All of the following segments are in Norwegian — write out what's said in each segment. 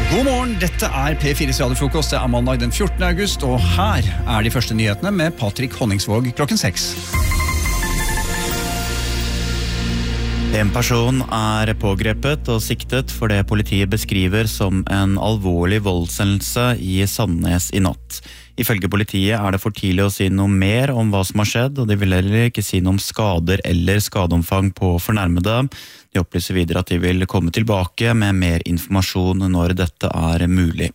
God morgen, dette P4s radiofrokost. Det mandag den 14. august, og her de første nyhetene med Patrick Honningsvåg klokken 6. En person pågrepet og siktet for det politiet beskriver som en alvorlig voldshendelse i Sandnes i natt. Ifølge politiet det for tidlig å si noe mer om hva som har skjedd, og de vil heller ikke si noe om skader eller skadeomfang på fornærmede. De opplyser videre at de vil komme tilbake med mer informasjon når dette mulig.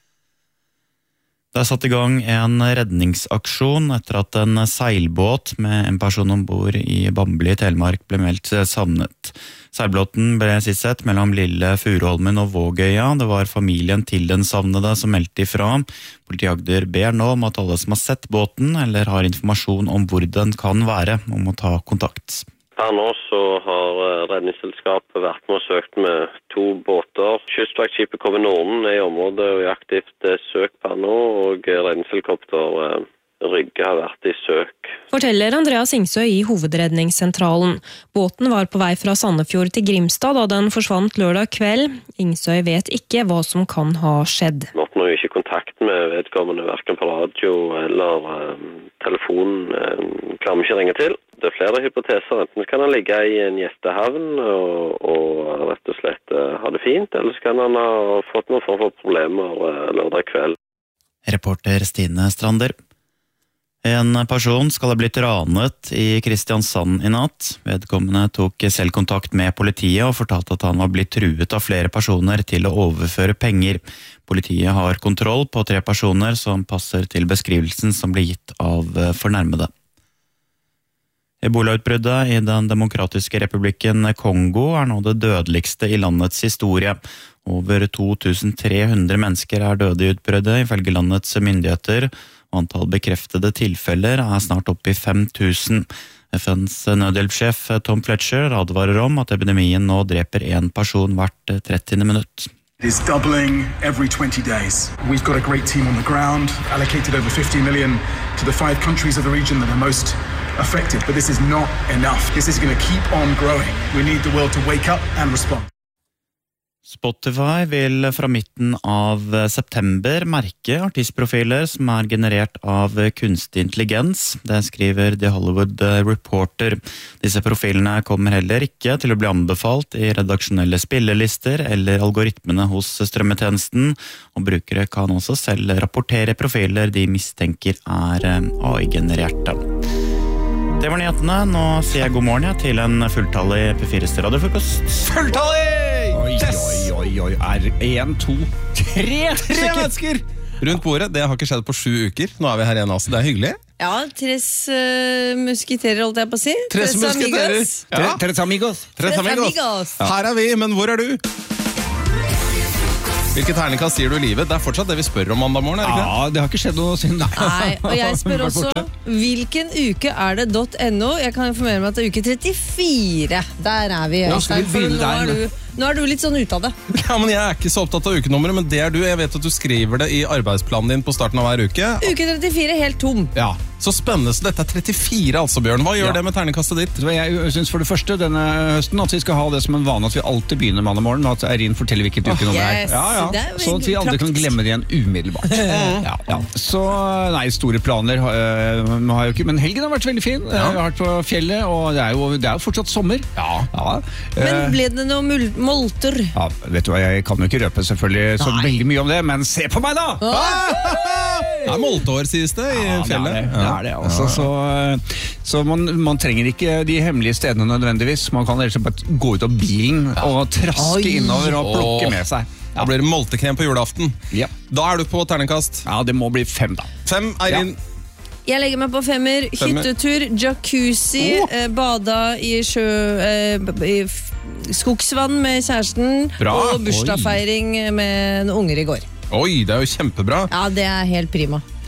Det satt i gang en redningsaksjon etter at en seilbåt med en person ombord i Bamble i Telemark ble meldt savnet. Seilbåten ble sist sett mellom Lille Furuholmen og Vågøya. Det var familien til den savnede som meldte ifra. Politiet Agder ber nå om at alle som har sett båten eller har informasjon om hvor den kan være, om å ta kontakt. Her nå så har redningsselskapet vært med og søkt med 2 båter. Kystvaktskipet Kove Norden i området og i aktivt søk per nå, og redningshelikopter Rygge har vært i søk. Forteller Andreas Ingsøy i Hovedredningssentralen. Båten var på vei fra Sandefjord til Grimstad da den forsvant lørdag kveld. Ingsøy vet ikke hva som kan ha skjedd. Vi oppnår jo ikke kontakt med vedkommende, hverken på radio eller telefon. Klarer vi ikke ringe til. Det flere hypoteser. Enten kan han ligge i en gjestehavn og rett og slett ha det fint, eller så kan han ha fått noen form for problemer lørdag kveld. Reporter Stine Strander. En person skal ha blitt ranet i Kristiansand i natt. Vedkommende tok selv kontakt med politiet og fortalte at han var blitt truet av flere personer til å overføre penger. Politiet har kontroll på 3 personer som passer til beskrivelsen som ble gitt av fornærmede. Ebola-utbruddet i den demokratiske republikken Kongo nå det dødeligste i landets historie. Over 2300 mennesker døde i utbruddet, ifølge landets myndigheter. Antall bekreftede tilfeller snart oppe i 5000. FNs nødhjelpssjef Tom Fletcher advarer om at epidemien nå dreper en person hvert 30. minutt. It is doubling every 20 days. We've got a great team on the ground, allocated over 50 million to the 5 countries of the region that are most affected, but this is not enough. This is going to keep on growing. We need the world to wake up and respond. Spotify vil fra midten av september merke artistprofiler som generert av kunstig intelligens. Det skriver The Hollywood Reporter. Disse profilene kommer heller ikke til å bli anbefalt i redaksjonelle spillelister eller algoritmene hos strømmetjenesten, og brukere kan også selv rapportere profiler de mistenker AI-genererte. Det var nyhetene. Nå sier jeg god morgen til en fulltallig P4s radiofrokost. Fulltallig! Oi, 1, 2, 3 mennesker rundt bordet. Det har ikke skjedd på 7 uker. Nå vi her igjen, altså. Det hyggelig. Ja, 3 musketerer, holdt jeg på å si. 3 musketerer. Ja. 3 amigos. Her vi, men hvor du? Hvilket terningkast sier du i livet? Det fortsatt det vi spør om mandag morgen, ikke det? Ja, det har ikke skjedd noe siden. Nei, og jeg spør også, hvilken uke det .no? Jeg kan informere meg at det uke 34. Der vi. Ja, skal vi begynne der? Nå du litt sånn ut av det. Ja, men jeg ikke så opptatt av ukenummeret, men det du. Jeg vet at du skriver det i arbeidsplanen din på starten av hver uke. Uke 34 helt tom. Ja, så spennende. Så dette 34 altså, Bjørn. Hva gjør det med terningkastet ditt? Jeg synes for det første denne høsten at vi skal ha det som en vane at vi alltid begynner mandag morgen, at Eirin forteller hvilket ukenummer yes. Så at vi aldri kan glemme det igjen umiddelbart. Så, nei, store planer har jo ikke, men helgen har vært veldig fin. Vi har vært på fjellet, og det er jo fortsatt sommer. Men ble det noe molter? Ja, vet du hva, jeg kan jo ikke røpe selvfølgelig så veldig mye om det, men se på meg da! Det molteår, sies det, i fjellet. Det det, altså. Så man trenger ikke de hemmelige stedene nødvendigvis. Man kan ellers bare gå ut av bilen og traske innover og plukke med seg. Da blir det moltekrem på julaften. Ja. Da du på terningkast. Ja, det må bli 5 da. 5, Eirin. Jeg legger meg på 5. Hyttetur, jacuzzi, bada i sjø, i skogsvann med kjæresten. Bra. Og bursdagsfeiring med unger i går. Oi, det jo kjempebra. Ja, det helt prima.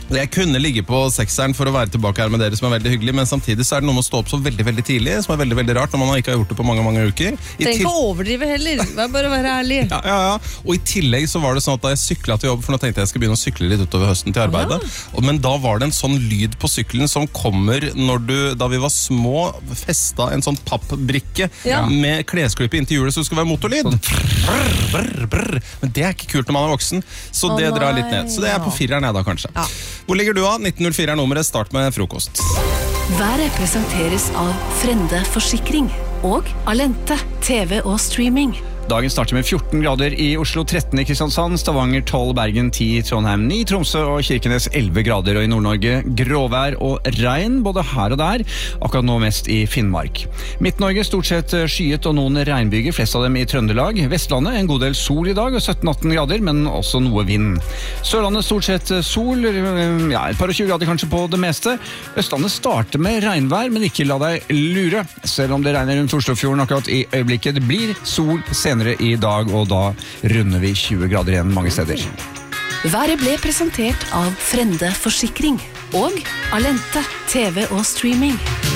Jeg kunne ligge på 6-eren for å være tilbake her med dere, som veldig hyggelig, men samtidig så det noe med å stå opp så veldig, veldig tidlig, som veldig, veldig rart når man ikke har gjort det på mange, mange uker. Trenger ikke å overdrive heller, bare å være ærlig. Ja. Og i tillegg så var det sånn at da jeg syklet til jobb, for nå tenkte jeg skal begynne å sykle litt utover høsten til arbeidet, men da var det en sånn lyd på sykkelen som kommer da vi var små, festet en sånn pappbrikke med klesklippe inntil hjulet, så det skulle være motorlyd. Men det ikke kult når man voksen, så det drar litt ned. Så det på 4-eren da, kanskje. Ja. Hvor ligger du av? 1904 nummeret, start med frokost. Været presenteres av Frende Forsikring og Alente, TV og streaming. Dagen starter med 14 grader i Oslo, 13 i Kristiansand, Stavanger 12, Bergen 10, Trondheim 9, Tromsø og Kirkenes 11 grader, og i Nord-Norge gråvær og regn, både her og der, akkurat nå mest i Finnmark. Midt-Norge stort sett skyet og noen regnbyger, flest av dem i Trøndelag. Vestlandet en god del sol i dag, og 17-18 grader, men også noe vind. Sørlandet stort sett sol, et par og 20 grader kanskje på det meste. Østlandet starter med regnvær, men ikke la deg lure. Selv om det regner rundt Oslofjorden akkurat i øyeblikket, det blir sol senere i dag, og da runder vi 20 grader igjen mange steder. Været ble presentert av Frende Forsikring og Alente, TV og streaming.